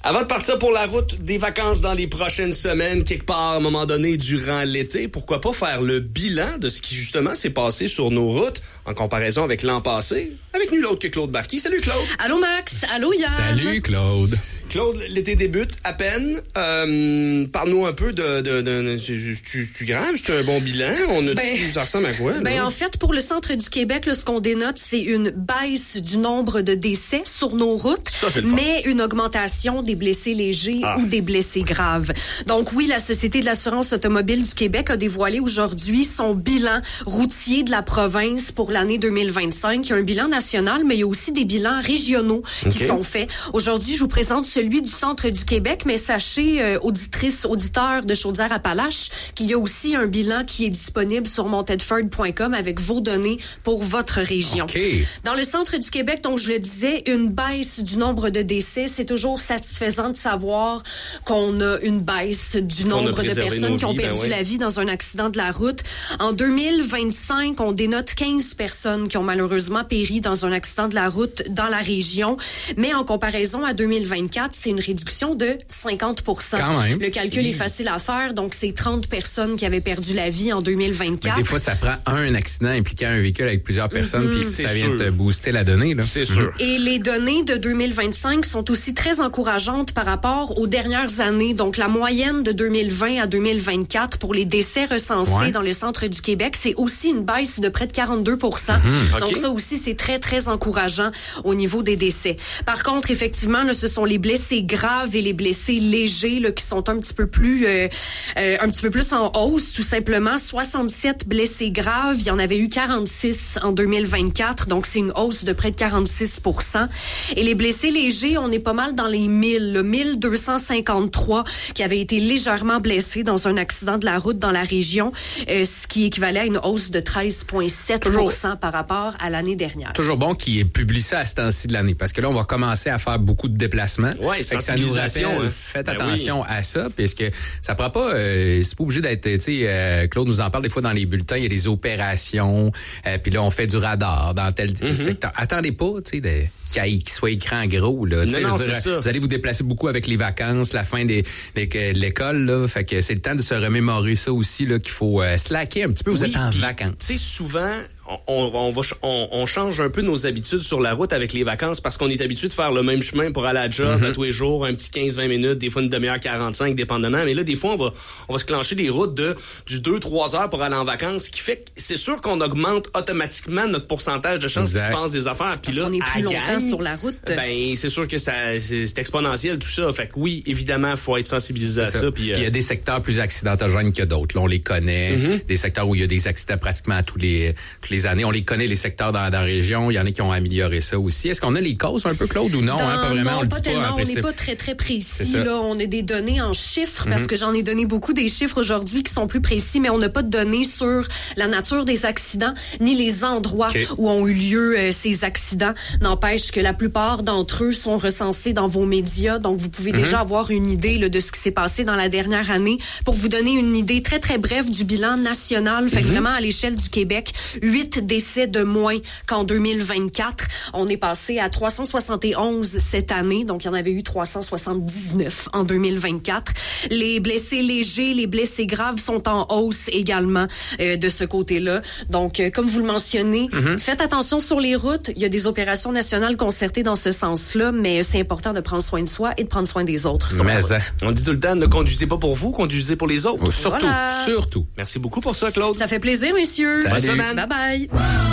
Avant de partir pour la route des vacances dans les prochaines semaines, quelque part à un moment donné durant l'été, pourquoi pas faire le bilan de ce qui justement s'est passé sur nos routes en comparaison avec l'an passé, avec nul autre que Claude Barquier. Salut Claude! Allô Max! Allô Yann! Salut Claude! Claude, l'été débute à peine. Parle-nous un peu tu grave, c'est un bon bilan. Ça ressemble à quoi? Là? En fait, pour le centre du Québec, là, ce qu'on dénote, c'est une baisse du nombre de décès sur nos routes, ça, c'est le fun. Mais une augmentation des blessés légers ou des blessés graves. Donc oui, la Société de l'assurance automobile du Québec a dévoilé aujourd'hui son bilan routier de la province pour l'année 2025. Il y a un bilan national, mais il y a aussi des bilans régionaux qui sont faits. Aujourd'hui, je vous présente celui du centre du Québec, mais sachez, auditrices, auditeurs de Chaudière-Appalaches, qu'il y a aussi un bilan qui est disponible sur montedford.com avec vos données pour votre région. Okay. Dans le centre du Québec, donc je le disais, une baisse du nombre de décès. C'est toujours satisfaisant de savoir qu'on a une baisse du nombre de personnes qui ont perdu la vie dans un accident de la route. En 2025, on dénote 15 personnes qui ont malheureusement péri dans un accident de la route dans la région. Mais en comparaison à 2024, c'est une réduction de 50 %. Quand même. Le calcul est facile à faire, donc c'est 30 personnes qui avaient perdu la vie en 2024. Mais des fois, ça prend un accident impliquant un véhicule avec plusieurs personnes, puis ça vient te booster la donnée. Là. C'est sûr. Et les données de 2025 sont aussi très encourageantes par rapport aux dernières années. Donc, la moyenne de 2020 à 2024 pour les décès recensés dans le centre du Québec, c'est aussi une baisse de près de 42 %. Donc, ça aussi, c'est très, très encourageant au niveau des décès. Par contre, effectivement, là, ce sont les blessés graves et les blessés légers là, qui sont un petit peu plus en hausse, tout simplement. 67 blessés graves, il y en avait eu 46 en 2024, donc c'est une hausse de près de 46 %. Et les blessés légers, on est pas mal dans les 1253 qui avaient été légèrement blessés dans un accident de la route dans la région, ce qui équivalait à une hausse de 13,7 % par rapport à l'année dernière. Toujours bon qu'il publie ça à ce temps-ci de l'année, parce que là, on va commencer à faire beaucoup de déplacements. Ouais, ça nous rappelle, faites attention à ça, puisque ça prend pas, c'est pas obligé d'être, Claude nous en parle des fois dans les bulletins, il y a des opérations, puis là, on fait du radar dans tel secteur. Attendez pas, qu'il soit écran gros, là. Vous allez vous déplacer beaucoup avec les vacances, la fin de l'école, là. Fait que c'est le temps de se remémorer ça aussi, là, qu'il faut slacker un petit peu. Vous êtes en vacances. Tu sais, souvent, on change un peu nos habitudes sur la route avec les vacances parce qu'on est habitué de faire le même chemin pour aller à la job à tous les jours, un petit 15-20 minutes, des fois une demi-heure 45, dépendamment. Mais là, des fois, on va se clencher des routes du 2-3 heures pour aller en vacances, ce qui fait que c'est sûr qu'on augmente automatiquement notre pourcentage de chances qu'il se passe des affaires. Puis là, on est plus longtemps sur la route. Ben, c'est sûr que c'est exponentiel, tout ça. Fait que oui, évidemment, il faut être sensibilisé à ça. Puis il y a des secteurs plus accidentogènes que d'autres. Là, on les connaît. Des secteurs où il y a des accidents pratiquement tous les années. On les connaît, les secteurs dans la région. Il y en a qui ont amélioré ça aussi. Est-ce qu'on a les causes un peu, Claude, ou non? Pas vraiment. Non, on le pas dit tellement. pas. On n'est pas très, très précis. Là. On a des données en chiffres parce que j'en ai donné beaucoup des chiffres aujourd'hui qui sont plus précis, mais on n'a pas de données sur la nature des accidents ni les endroits où ont eu lieu ces accidents. N'empêche que la plupart d'entre eux sont recensés dans vos médias. Donc, vous pouvez déjà avoir une idée là, de ce qui s'est passé dans la dernière année. Pour vous donner une idée très, très brève du bilan national, fait que vraiment à l'échelle du Québec, 8 décès de moins qu'en 2024. On est passé à 371 cette année, donc il y en avait eu 379 en 2024. Les blessés légers, les blessés graves sont en hausse également de ce côté-là. Donc, comme vous le mentionnez, faites attention sur les routes. Il y a des opérations nationales concertées dans ce sens-là, mais c'est important de prendre soin de soi et de prendre soin des autres. On dit tout le temps, ne conduisez pas pour vous, conduisez pour les autres. Surtout. Merci beaucoup pour ça, Claude. Ça fait plaisir, messieurs. Salut. Bonne semaine. Bye bye.